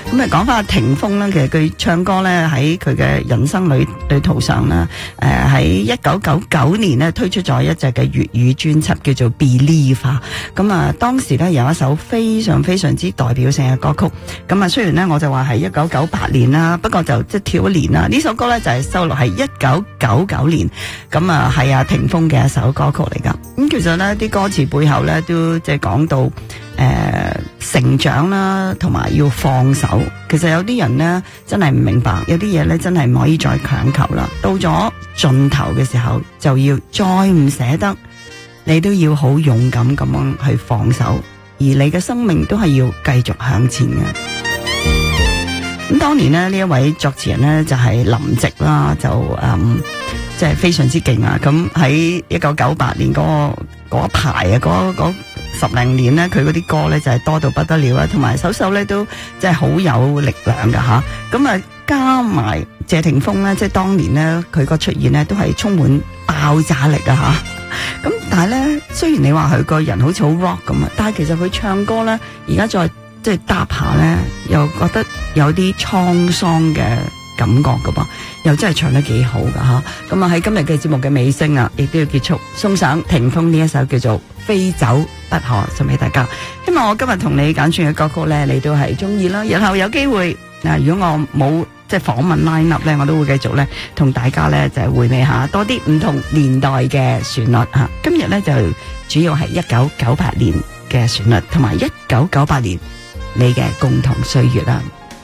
咁啊，講翻霆鋒啦，其實佢唱歌咧喺佢嘅人生旅途上啦，喺1999年咧推出咗一隻嘅粵語專輯叫做 Believe。咁啊，當時咧有一首非常非常之代表性嘅歌曲。咁啊，雖然咧我就話係1998年啦，不過就即係跳一年啦。呢首歌咧就係收錄喺1999年。咁啊，係啊霆鋒嘅一首歌曲嚟噶。咁其實咧啲歌詞背後咧都即係講到成長啦，同埋要放手。其實有啲人呢真係唔明白，有啲嘢呢真係唔可以再強求啦。到咗盡頭嘅時候，就要再唔捨得，你都要好勇敢咁樣去放手，而你嘅生命都係要繼續向前嘅。咁當年呢，呢一位作詞人呢就係林夕啦，就即係非常之勁啊！咁喺1998年嗰一排啊，嗰10零年咧，佢嗰啲歌咧就係多到不得了啊，同埋首首咧都即係好有力量噶吓。咁啊，加埋謝霆鋒咧，即係當年咧佢個出現咧都係充滿爆炸力啊吓。咁但係咧，雖然你話佢個人好似好 rock 咁啊，但係其實佢唱歌咧，而家再即係搭下咧，又覺得有啲滄桑嘅感覺噶噃，又真係唱得幾好噶吓。咁啊喺今日嘅節目嘅尾聲啊，亦都要結束，送上霆鋒呢一首叫做《非走不可》送俾大家。希望我今日同你揀選嘅歌曲咧，你都係中意啦。日後有機會嗱，如果我冇即係訪問 line up 咧，我都會繼續咧同大家咧就係回味下多啲唔同年代嘅旋律吓。今日咧就主要係1998年嘅旋律，同埋1998年你嘅共同歲月啦。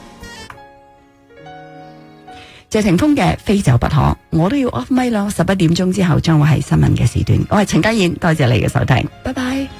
謝霆鋒嘅非走不可，我都要 off mic 咯。11點鐘之後將會係新聞嘅時段，我係陳家燕，多謝你嘅收聽，拜拜。